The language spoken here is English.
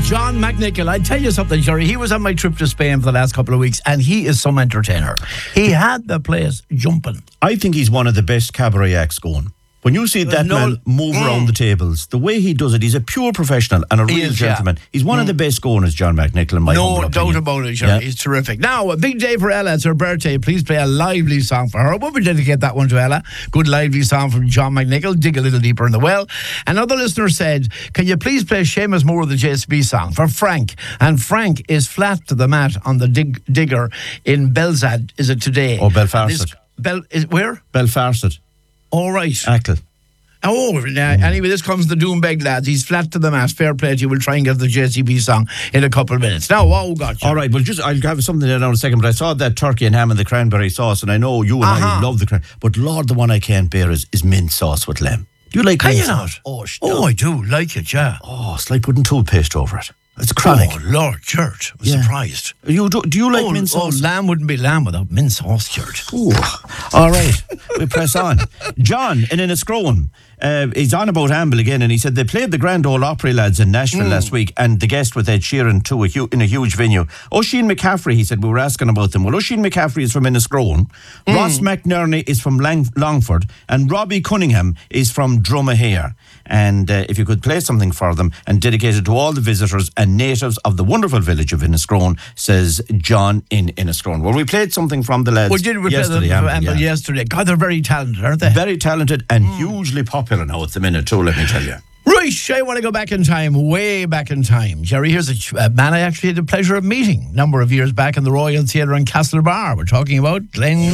John McNichol. I tell you something, Jerry. He was on my trip to Spain for the last couple of weeks, and he is some entertainer. He had the place jumping. I think he's one of the best cabaret acts going. When you see that man move around the tables, the way he does it, he's a pure professional and a real gentleman. He's one of the best going as John McNichol, in my humble opinion. No doubt about it, Jerry. Yeah. He's terrific. Now, a big day for Ella. It's her birthday. Please play a lively song for her. We'll dedicate that one to Ella. Good lively song from John McNichol. Dig a little deeper in the well. Another listener said, can you please play Seamus Moore, the JCB song, for Frank? And Frank is flat to the mat on the digger in Belzad. Is it today? Oh, Belfast. Where? Belfast. All right. Ackle. Anyway, this comes the Doombeg lads. He's flat to the mat. Fair play to you. We'll try and get the JCB song in a couple of minutes. Now, gotcha. All right, well, I'll have something there now in a second, but I saw that turkey and ham and the cranberry sauce, and I know you and I love the cranberry, but Lord, the one I can't bear is mint sauce with lamb. Do you like mint sauce? Oh, I do like it, yeah. Oh, it's like putting toothpaste over it. It's chronic. Oh, Lord, Church. I'm surprised. Do you like mint sauce? Lamb wouldn't be lamb without mint sauce, Church. Ooh. All right, we press on. John in Enniscrone. He's on about Amble again, and he said they played the Grand Ole Opry lads in Nashville last week, and the guest with Ed Sheeran too in a huge venue. Oisin McCaffrey, he said, we were asking about them. Well, Oisin McCaffrey is from Enniscrone, Ross McNerney is from Longford, and Robbie Cunningham is from Dromahare. And if you could play something for them and dedicate it to all the visitors and natives of the wonderful village of Enniscrone, says John in Enniscrone. Well, we played something from the lads yesterday. God, they're very talented, aren't they? Very talented and hugely popular now at the minute too, let me tell you. Right, I want to go back in time, way back in time. Jerry, here's a man I actually had the pleasure of meeting a number of years back in the Royal Theatre in Castlebar. We're talking about Glenn